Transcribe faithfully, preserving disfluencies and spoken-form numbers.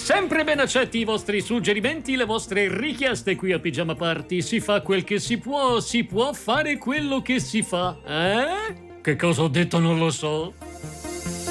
Sempre ben accetti i vostri suggerimenti, le vostre richieste qui a Pigiama Party. Si fa quel che si può, si può fare quello che si fa. Eh? Che cosa ho detto non lo so.